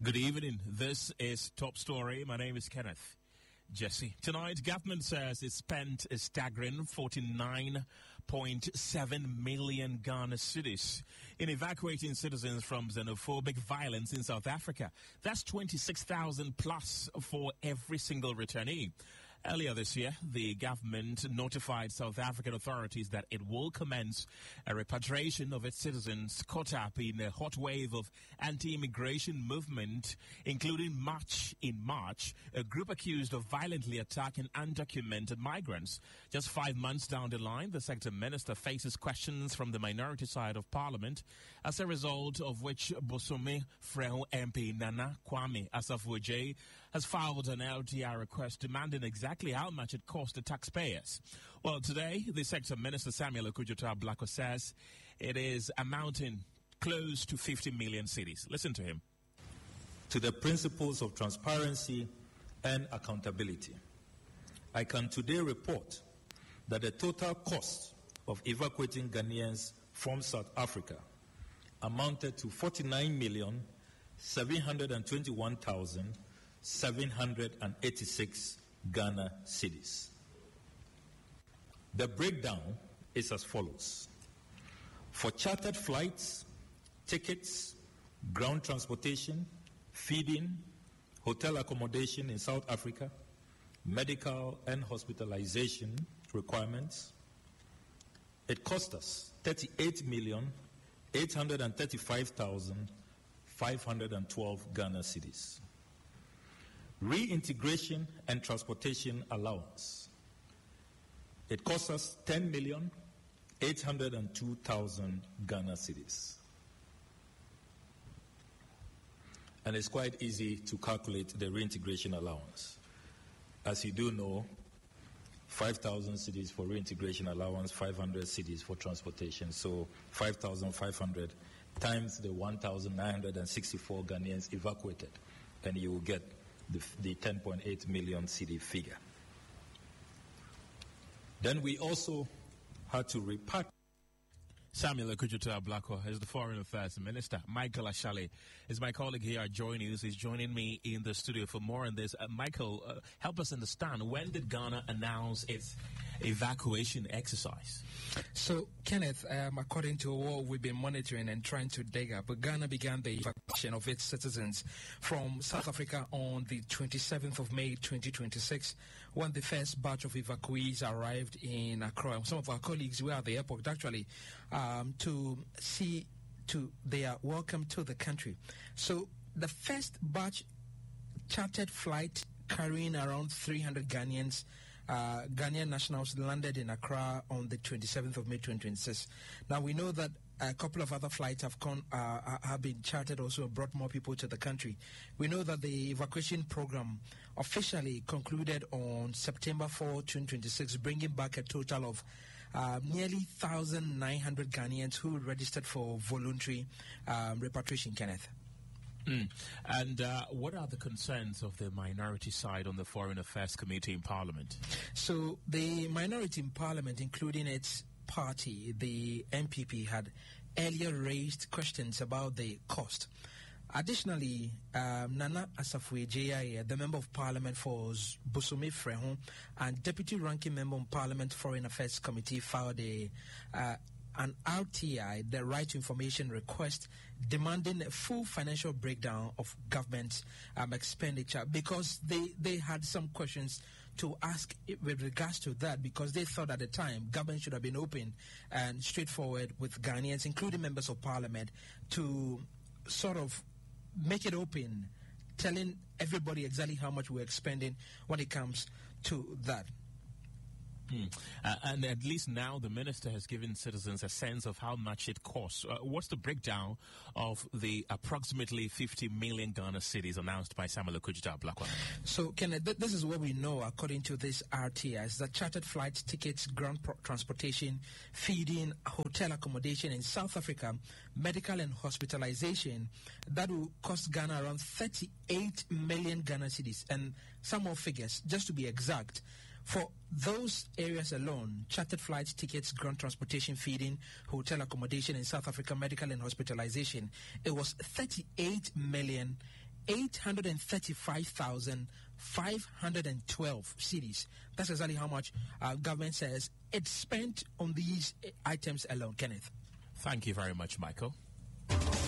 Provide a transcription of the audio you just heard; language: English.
Good evening. This is Top Story. My name is Kenneth Jesse. Tonight, government says it spent a staggering 49.7 million Ghana cedis in evacuating citizens from xenophobic violence in South Africa. That's 26,000 plus for every single returnee. Earlier this year, the government notified South African authorities that it will commence a repatriation of its citizens caught up in a hot wave of anti-immigration movement, including in March, a group accused of violently attacking undocumented migrants. Just 5 months down the line, the sector minister faces questions from the minority side of parliament, as a result of which Bosomi Frehon MP Nana Kwame Asafo-Adjei has filed an LTI request demanding exactly how much it cost the taxpayers. Well, today, the sector minister Samuel Okudzeto-Ablakwa says it is amounting close to 50 million cedis. Listen to him. To the principles of transparency and accountability, I can today report that the total cost of evacuating Ghanaians from South Africa amounted to 49,721,786 Ghana cedis. The breakdown is as follows. For chartered flights, tickets, ground transportation, feeding, hotel accommodation in South Africa, medical and hospitalization requirements, it cost us 38,835,512 Ghana cedis. Reintegration and transportation allowance, it cost us 10,802,000 Ghana cedis. And it's quite easy to calculate the reintegration allowance. As you do know, 5,000 cedis for reintegration allowance, 500 cedis for transportation. So 5,500 times the 1,964 Ghanaians evacuated, and you will get the 10.8 million cedi figure. Then we also had to repatriate. Samuel Okudzeto-Ablakwa is the Foreign Affairs Minister. Michael Ashale is my colleague here at Joy News. He's joining me in the studio for more on this. Michael, help us understand, when did Ghana announce its evacuation exercise? So, Kenneth, according to what we've been monitoring and trying to dig up, Ghana began the evacuation of its citizens from South Africa on the 27th of May 2026, when the first batch of evacuees arrived in Accra. Some of our colleagues were at the airport, actually, to see to their welcome to the country. So the first batch chartered flight carrying around 300 Ghanaians, Ghanaian nationals, landed in Accra on the 27th of May 2026. Now we know that a couple of other flights have been chartered, also brought more people to the country. We know that the evacuation program officially concluded on September 4, 2026, bringing back a total of nearly 1,900 Ghanaians who registered for voluntary repatriation, Kenneth. And what are the concerns of the minority side on the Foreign Affairs Committee in Parliament? So the minority in Parliament, including its party, the MPP, had earlier raised questions about the cost. Additionally, Nana Asafo-Adjei, the Member of Parliament for Bosomi Frehon and Deputy Ranking Member of Parliament Foreign Affairs Committee, filed an RTI, the Right to Information request, demanding a full financial breakdown of government expenditure, because they had some questions to ask with regards to that, because they thought at the time government should have been open and straightforward with Ghanaians, including members of parliament, to sort of make it open, telling everybody exactly how much we're expending when it comes to that. And at least now the minister has given citizens a sense of how much it costs. What's the breakdown of the approximately 50 million Ghana cedis announced by Samuel Okudzeto-Ablakwa? So, Kenneth, this is what we know according to this RTS, that chartered flights, tickets, ground transportation, feeding, hotel accommodation in South Africa, medical and hospitalization, that will cost Ghana around 38 million Ghana cedis. And some more figures, just to be exact. For those areas alone, chartered flights, tickets, ground transportation, feeding, hotel accommodation in South Africa, medical and hospitalization, it was 38 million 835,512 cedis. That's exactly how much government says it spent on these items alone, Kenneth. Thank you very much, Michael.